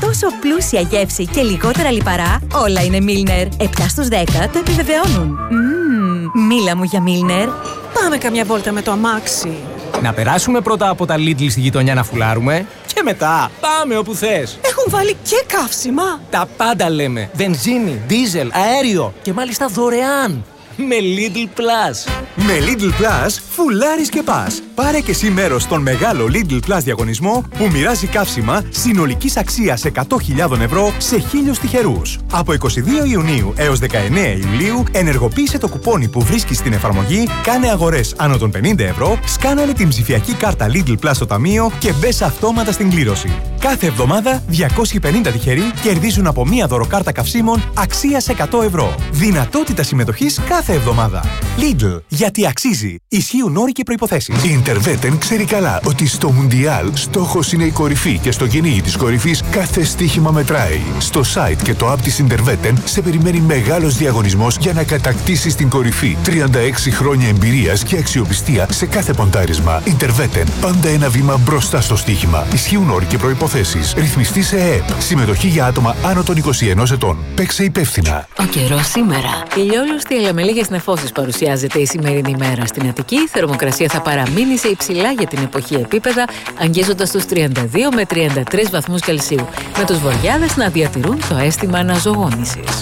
τόσο πλούσια γεύση και λιγότερα λιπαρά, όλα είναι Milner. 7 στους 10 το επιβεβαιώνουν. Μίλα μου για Milner. Πάμε καμιά βόλτα με το αμάξι. Να περάσουμε πρώτα από τα Lidl στη γειτονιά να φουλάρουμε και μετά πάμε όπου θες. Έχουν βάλει και καύσιμα. Τα πάντα λέμε. Βενζίνη, ντίζελ, αέριο και μάλιστα δωρεάν. Με Lidl Plus. Με Lidl Plus φουλάρεις και πας. Πάρε και εσύ μέρος στον μεγάλο Lidl Plus διαγωνισμό που μοιράζει καύσιμα συνολικής αξίας 100.000 ευρώ σε 1.000 τυχερούς. Από 22 Ιουνίου έως 19 Ιουλίου ενεργοποίησε το κουπόνι που βρίσκεις στην εφαρμογή, κάνε αγορές άνω των 50 ευρώ, σκάναρε την ψηφιακή κάρτα Lidl Plus στο ταμείο και μπες αυτόματα στην κλήρωση. Κάθε εβδομάδα 250 τυχεροί κερδίζουν από μία δωροκάρτα καυσίμων αξίας 100 ευρώ. Δυνατότητα συμμετοχής κάθε εβδομάδα. Lidl, γιατί αξίζει. Ισχύουν όροι και προϋποθέσεις. Η Interveten ξέρει καλά ότι στο Μουντιάλ στόχος είναι η κορυφή και στο κυνήγι της κορυφής κάθε στοίχημα μετράει. Στο site και το app της Interveten σε περιμένει μεγάλος διαγωνισμός για να κατακτήσεις την κορυφή. 36 χρόνια εμπειρίας και αξιοπιστία σε κάθε ποντάρισμα. Interveten, πάντα ένα βήμα μπροστά στο στοίχημα. Ισχύουν όροι και προϋποθέσεις. Ρυθμιστή σε ΕΕΠ. Συμμετοχή για άτομα άνω των 21 ετών. Παίξε υπεύθυνα. Ο καιρός σήμερα. Ηλιόλουστη αλλά με λίγες νεφώσεις παρουσιάζεται η σημερινή ημέρα στην Αττική. Η θερμοκρασία θα παραμείνει σε υψηλά για την εποχή επίπεδα, αγγίζοντας τους 32 με 33 βαθμούς Κελσίου, με τους βοριάδες να διατηρούν το αίσθημα αναζωογόνησης.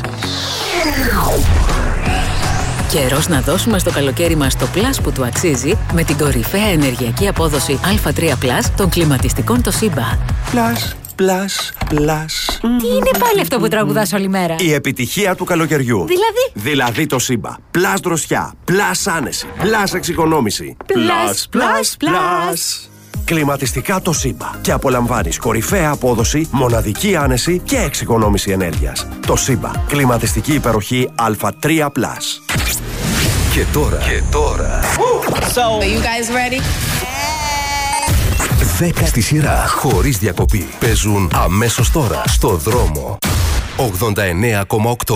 Καιρός να δώσουμε στο καλοκαίρι μας το πλάς που του αξίζει με την κορυφαία ενεργειακή απόδοση Α3+ των κλιματιστικών Toshiba. Πλάς. Τι είναι πάλι αυτό που τραγουδάς όλη μέρα? Η επιτυχία του καλοκαιριού. Δηλαδή το Toshiba. Πλάς δροσιά, πλάς άνεση, πλάς εξοικονόμηση. Πλάς. Κλιματιστικά Toshiba. Και απολαμβάνεις κορυφαία απόδοση, μοναδική άνεση και εξοικονόμηση ενέργειας. Toshiba. Κλιματιστική υπεροχή Α3+. Και τώρα. Are you guys ready? 10 στη σειρά, χωρίς διακοπή. Παίζουν αμέσως τώρα στο δρόμο. 89,8.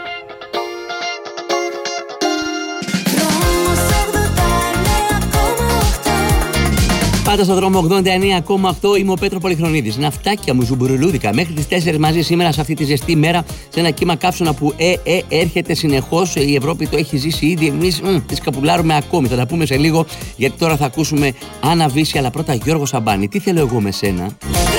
Πάντα στο δρόμο 89,8 είμαι ο Πέτρο Πολυχρονίδης. Ναυτάκια μου ζουμπουρουλούδικα μέχρι τις 4 μαζί σήμερα σε αυτή τη ζεστή μέρα. Σε ένα κύμα καύσωνα που έρχεται συνεχώς. Η Ευρώπη το έχει ζήσει ήδη. Εμείς τις καπουλάρουμε ακόμη. Θα τα πούμε σε λίγο γιατί τώρα θα ακούσουμε Άννα Βύση, αλλά πρώτα Γιώργο Σαμπάνη. Τι θέλω εγώ με σένα.